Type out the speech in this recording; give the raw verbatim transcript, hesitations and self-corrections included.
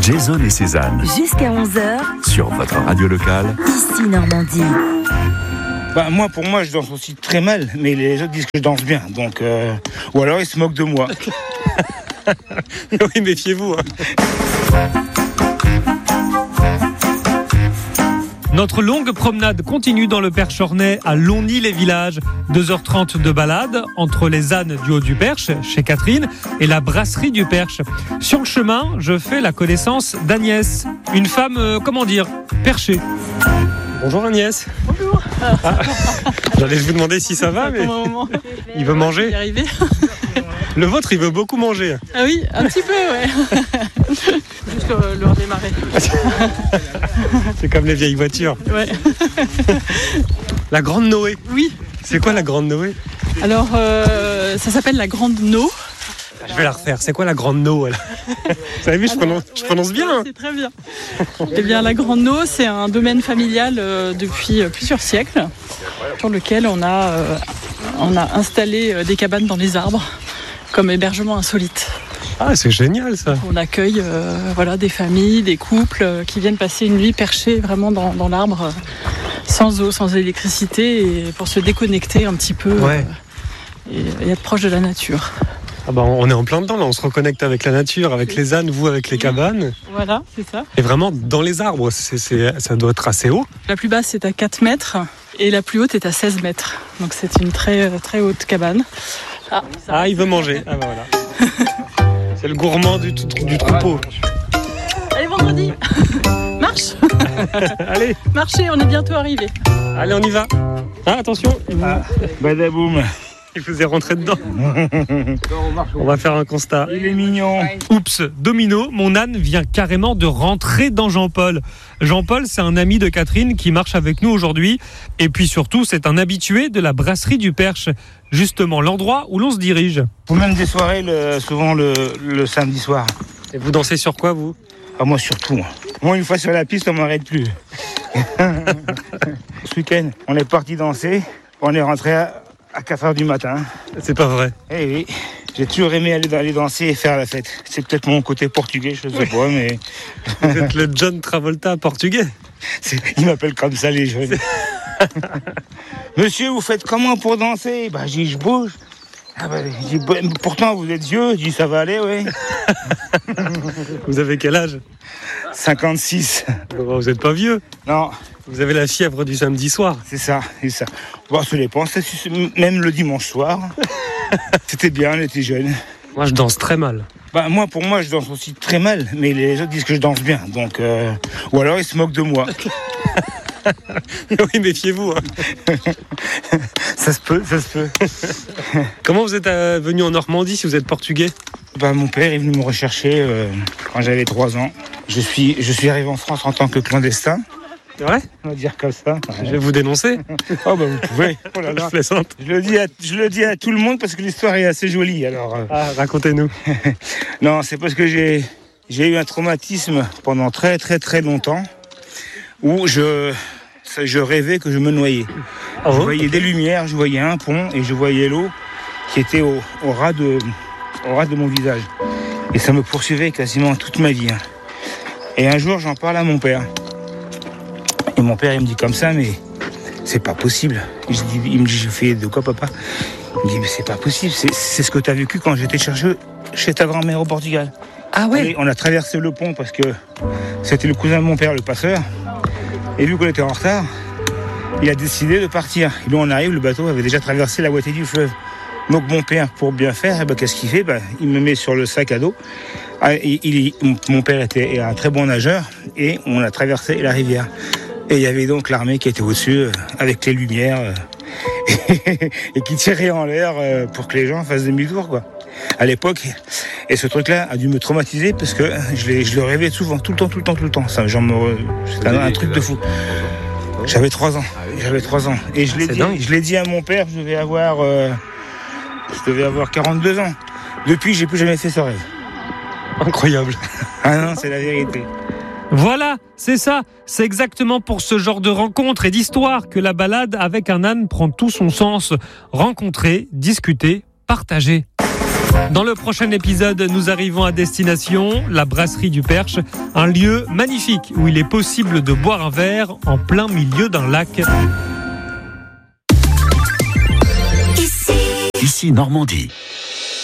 Jason et Cézanne. Jusqu'à onze heures. Sur votre radio locale. Ici Normandie. Bah, moi, pour moi, je danse aussi très mal, mais les autres disent que je danse bien. Donc, euh... ou alors ils se moquent de moi. Oui, méfiez-vous. Hein. Notre longue promenade continue dans le Perche-Ornais à Longny-les-Villages. deux heures trente de balade entre les ânes du Haut-du-Perche, chez Catherine, et la brasserie du Perche. Sur le chemin, je fais la connaissance d'Agnès, une femme, euh, comment dire, perchée. Bonjour Agnès. Bonjour. Ah, j'allais vous demander si ça va, mais il veut manger. Le vôtre, il veut beaucoup manger. Ah oui, un petit peu, ouais. Juste le, le redémarrer. C'est comme les vieilles voitures. Ouais. La Grande Noé. Oui. C'est quoi la Grande Noé? Alors, euh, ça s'appelle la Grande No. Je vais la refaire. C'est quoi la Grande No? Vous avez vu, je, Alors, prononce, je ouais, prononce bien. Hein. C'est très bien. Eh bien, la Grande No, c'est un domaine familial euh, depuis plusieurs siècles, sur lequel on a, euh, on a installé euh, des cabanes dans les arbres, comme hébergement insolite. Ah, c'est génial ça. On accueille euh, voilà, des familles, des couples euh, qui viennent passer une nuit perchée vraiment dans, dans l'arbre, euh, sans eau, sans électricité, et pour se déconnecter un petit peu Ouais. euh, et, et être proche de la nature. Ah bah, on est en plein dedans là, on se reconnecte avec la nature, avec les ânes, vous avec les cabanes. Voilà, c'est ça. Et vraiment dans les arbres, c'est, c'est, ça doit être assez haut. La plus basse est à quatre mètres et la plus haute est à seize mètres. Donc c'est une très, très haute cabane. Ah, ça Ah, il veut manger. Ah bah voilà. C'est le gourmand du, du troupeau. Allez, vendredi. Marche. Allez, Marchez, on est bientôt arrivé. allez, on y va. Ah, attention, il vous, Ah, badaboum. il vous est rentré dedans. On va faire un constat. Il est mignon. Oups, domino, mon âne vient carrément de rentrer dans Jean-Paul. Jean-Paul, c'est un ami de Catherine qui marche avec nous aujourd'hui. Et puis surtout, c'est un habitué de la brasserie du Perche. Justement, l'endroit où l'on se dirige. Faut même des soirées, le, souvent le, le samedi soir. Et vous dansez sur quoi, vous? Ah, moi surtout. Moi. moi, une fois sur la piste, on m'arrête plus. Ce week-end, on est parti danser. On est rentré à, à quatre heures du matin. C'est pas vrai. Eh oui, j'ai toujours aimé aller, aller danser et faire la fête. C'est peut-être mon côté portugais, je sais Oui. pas, mais Vous êtes le John Travolta portugais. c'est, ils m'appellent comme ça les jeunes. Monsieur, vous faites comment pour danser? Bah, j'ai dit, je bouge. Ah bah, j'ai dit, bah, pourtant, vous êtes vieux. Je dis, ça va aller, oui. Vous avez quel âge? cinquante-six. Vous n'êtes pas vieux. Non, Vous avez la fièvre du samedi soir. c'est ça, c'est ça. Bon, ça dépend. C'est, c'est, même le dimanche soir. C'était bien, on était jeunes. Moi, je danse très mal. Bah, moi, pour moi, je danse aussi très mal, mais les autres disent que je danse bien. Donc, euh... ou alors ils se moquent de moi. Oui, méfiez-vous. Hein. Ça se peut, ça se peut. Comment vous êtes euh, venu en Normandie si vous êtes portugais? Bah, mon père est venu me rechercher euh, quand j'avais trois ans. Je suis, je suis arrivé en France en tant que clandestin, C'est vrai? on va dire comme ça. Je vais vous dénoncer. Oh bah vous pouvez. Oh là Je là. plaisante. Je le dis à, je le dis à tout le monde parce que l'histoire est assez jolie. Alors, euh, Ah, racontez-nous. non, c'est parce que j'ai, j'ai eu un traumatisme pendant très très très longtemps où je, je rêvais que je me noyais. Ah Je bon? voyais des lumières, je voyais un pont et je voyais l'eau qui était au, au, ras de, au ras de mon visage. Et ça me poursuivait quasiment toute ma vie. Hein. Et un jour, j'en parle à mon père. Et mon père, il me dit comme ça, mais c'est pas possible. Je dis, il me dit, je fais de quoi, papa? Il me dit, mais c'est pas possible. C'est, c'est ce que tu as vécu quand j'étais chercher chez ta grand-mère au Portugal. Ah Et on a traversé le pont parce que c'était le cousin de mon père, le passeur. Et vu qu'on était en retard, il a décidé de partir. Et là, on arrive, le bateau avait déjà traversé la moitié du fleuve. Donc mon père, pour bien faire, eh ben, qu'est-ce qu'il fait? Ben, il me met sur le sac à dos. Ah, il, il, mon père était un très bon nageur et on a traversé la rivière. Et il y avait donc l'armée qui était au-dessus euh, avec les lumières euh, et, et qui tirait en l'air euh, pour que les gens fassent demi-tour, quoi. À l'époque, et ce truc-là a dû me traumatiser parce que je, l'ai, je le rêvais souvent, tout le temps, tout le temps, tout le temps. Ça, genre, me, c'était un, un truc de fou. J'avais trois ans, j'avais trois ans. Et je l'ai, dit, je l'ai dit à mon père, je devais avoir, euh, je devais avoir quarante-deux ans. Depuis, j'ai plus jamais fait ce rêve. Incroyable. Ah non, c'est la vérité. Voilà, c'est ça. C'est exactement pour ce genre de rencontres et d'histoires que la balade avec un âne prend tout son sens. Rencontrer, discuter, partager. Dans le prochain épisode, nous arrivons à destination, la brasserie du Perche, un lieu magnifique où il est possible de boire un verre en plein milieu d'un lac. Ici Normandie.